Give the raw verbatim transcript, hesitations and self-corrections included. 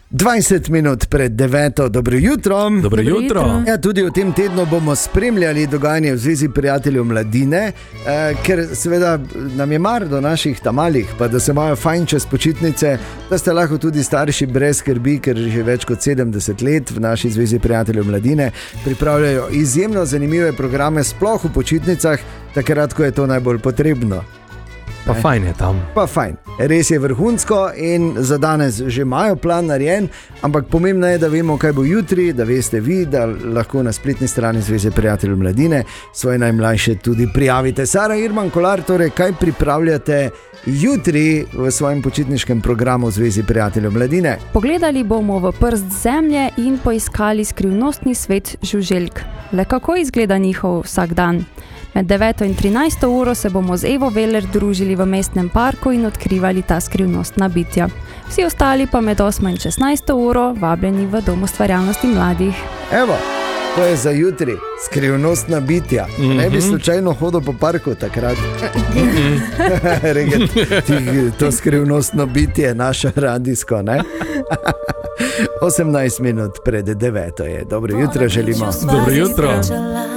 dvajset minut pred deveto, dobro jutro. Dobro jutro. Ja, tudi v tem tednu bomo spremljali dogajanje v Zvezi prijateljev mladine, eh, ker seveda nam je mar do naših tamalih, pa da se imajo fajn čez počitnice, da ste lahko tudi starši brez skrbi, ker že več kot sedemdeset let v naši Zvezi prijateljev mladine pripravljajo izjemno zanimive programe, sploh v počitnicah, takrat, ko je to najbolj potrebno. Pa fajn je tam. Pa fajn. Res je vrhunsko in za danes že imajo plan narejen, ampak pomembno je, da vemo, kaj bo jutri, da veste vi, da lahko na spletni strani Zveze prijateljev mladine svoje najmlajše tudi prijavite. Sara Irman Kolar, torej kaj pripravljate jutri v svojem počitniškem programu v Zvezi prijateljev mladine? Pogledali bomo v prst zemlje in poiskali skrivnostni svet žuželk. Le kako izgleda njihov vsak dan? Med deveto in trinajsto uro se bomo z Evo Veler družili v mestnem parku in odkrivali ta skrivnostna bitja. Vsi ostali pa med osmo in šestnajsto uro vabljeni v Dom ustvarjalnosti mladih. Evo, to je za jutri, skrivnostna bitja. Mm-hmm. Ne bi slučajno hodil po parku takrat. Mm-hmm. Reget, ti, to skrivnostno bitje, naša radijsko, ne? osemnajst minut pred deveto je. Dobro jutro želimo. Dobro jutro.